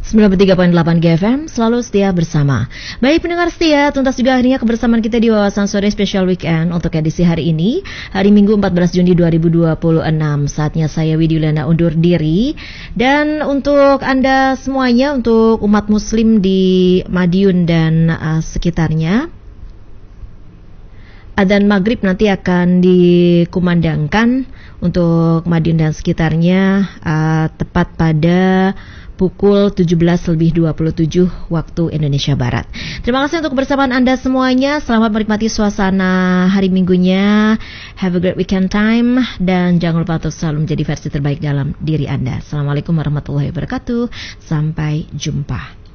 93.8 GFM, selalu setia bersama. Baik pendengar setia, tuntas juga akhirnya kebersamaan kita di Wawasan Sore Special Weekend untuk edisi hari ini, hari Minggu 14 Juni 2026. Saatnya saya Widi Yuliana undur diri. Dan untuk Anda semuanya, untuk umat muslim di Madiun dan sekitarnya, adzan maghrib nanti akan dikumandangkan untuk Madiun dan sekitarnya tepat pada pukul 17:27 waktu Indonesia Barat. Terima kasih untuk kebersamaan Anda semuanya. Selamat menikmati suasana hari Minggunya. Have a great weekend time. Dan jangan lupa untuk selalu menjadi versi terbaik dalam diri Anda. Assalamualaikum warahmatullahi wabarakatuh. Sampai jumpa.